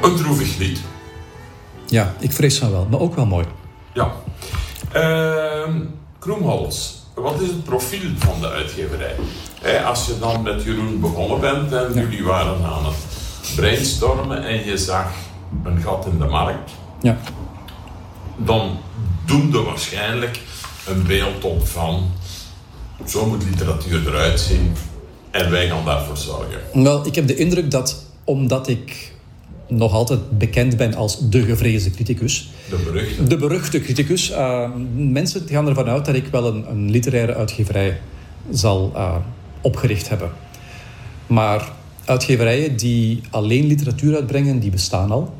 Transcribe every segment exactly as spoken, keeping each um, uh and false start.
Een droevig lied. Ja, ik vrees van wel, maar ook wel mooi. Ja. Uh, Kromholz, wat is het profiel van de uitgeverij? Hey, als je dan met Jeroen begonnen bent en ja. jullie waren aan het brainstormen en je zag een gat in de markt, ja. dan doen we waarschijnlijk een beeld op van zo moet literatuur eruit zien en wij gaan daarvoor zorgen. Wel, ik heb de indruk dat omdat ik nog altijd bekend ben als de gevreesde criticus. De beruchte. De beruchte criticus. Uh, mensen gaan ervan uit dat ik wel een, een literaire uitgeverij zal uh, opgericht hebben. Maar uitgeverijen die alleen literatuur uitbrengen, die bestaan al.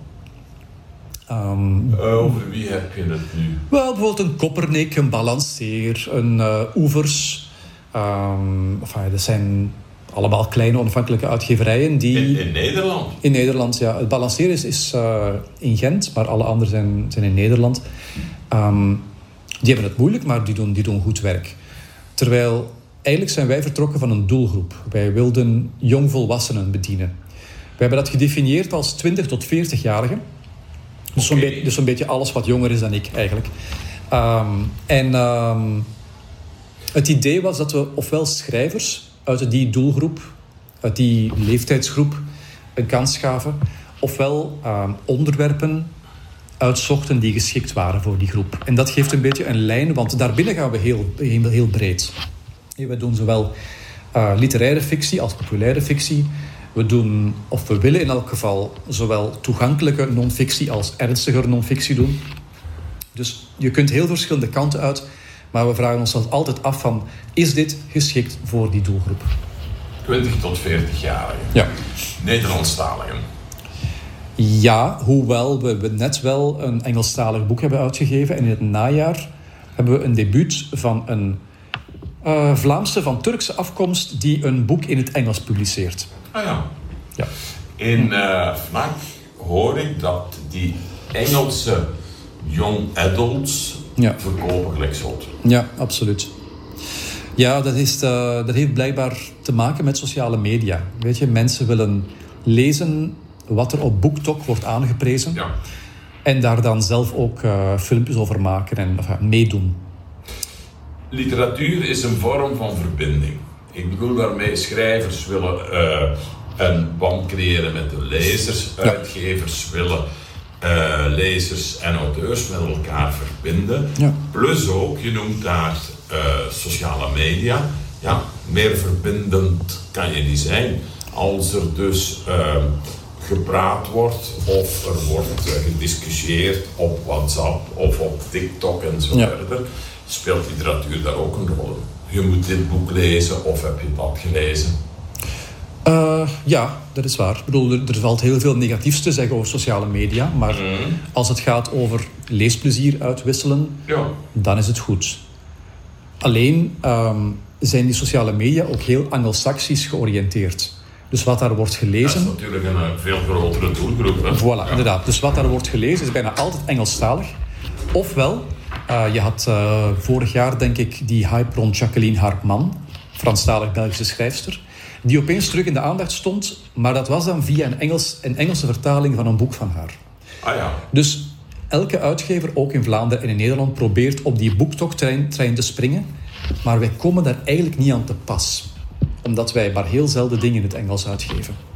Um, uh, over wie heb je het nu? Wel, bijvoorbeeld een Koppernik, een Balanceer, een uh, Oevers. Um, enfin, dat zijn allemaal kleine onafhankelijke uitgeverijen die... In, in Nederland? In Nederland, ja. Het Balanceer is, is uh, in Gent, maar alle anderen zijn, zijn in Nederland. Um, die hebben het moeilijk, maar die doen, die doen goed werk. Terwijl, eigenlijk zijn wij vertrokken van een doelgroep. Wij wilden jongvolwassenen bedienen. We hebben dat gedefinieerd als twintig tot veertig-jarigen. Dus zo'n, okay. be- dus zo'n beetje alles wat jonger is dan ik, eigenlijk. Um, en um, het idee was dat we ofwel schrijvers uit die doelgroep, uit die leeftijdsgroep, een kans gaven, ofwel um, onderwerpen uitzochten die geschikt waren voor die groep. En dat geeft een beetje een lijn, want daarbinnen gaan we heel, heel, heel breed. We doen zowel uh, literaire fictie als populaire fictie. We doen, of we willen in elk geval, zowel toegankelijke non-fictie als ernstiger non-fictie doen. Dus je kunt heel verschillende kanten uit, maar we vragen ons altijd af van, is dit geschikt voor die doelgroep? twintig tot veertig-jarigen. Ja. Nederlandstaligen. Ja, hoewel we, we net wel een Engelstalig boek hebben uitgegeven. En in het najaar hebben we een debuut van een uh, Vlaamse van Turkse afkomst die een boek in het Engels publiceert. Ah ja. Ja. In uh, F N A C hoor ik dat die Engelse young adults ja. verkopen gelijk zot. Ja, absoluut. Ja, dat, is, uh, dat heeft blijkbaar te maken met sociale media. Weet je, mensen willen lezen wat er op BookTok wordt aangeprezen. Ja. En daar dan zelf ook uh, filmpjes over maken en enfin, meedoen. Literatuur is een vorm van verbinding. Ik bedoel daarmee, schrijvers willen uh, een band creëren met de lezers. Ja. Uitgevers willen uh, lezers en auteurs met elkaar verbinden. Ja. Plus ook, je noemt daar uh, sociale media. Ja, meer verbindend kan je niet zijn. Als er dus uh, gepraat wordt of er wordt uh, gediscussieerd op WhatsApp of op TikTok en zo ja. verder, speelt literatuur daar ook een rol in. Je moet dit boek lezen of heb je dat gelezen? Uh, ja, dat is waar. Ik bedoel, er, er valt heel veel negatiefs te zeggen over sociale media, maar mm. als het gaat over leesplezier uitwisselen, ja. dan is het goed. Alleen um, zijn die sociale media ook heel anglo-saxisch georiënteerd. Dus wat daar wordt gelezen... Dat is natuurlijk een veel grotere doelgroep. Hè? Voilà, ja. inderdaad. Dus wat daar wordt gelezen is bijna altijd Engelstalig. Ofwel, uh, je had uh, vorig jaar, denk ik, die hype rond Jacqueline Hartman, Franstalig Belgische schrijfster, die opeens terug in de aandacht stond, maar dat was dan via een, Engels, een Engelse vertaling van een boek van haar. Ah ja. Dus elke uitgever, ook in Vlaanderen en in Nederland, probeert op die BookTok-trein trein te springen, maar wij komen daar eigenlijk niet aan te pas. Omdat wij maar heel zelden dingen in het Engels uitgeven.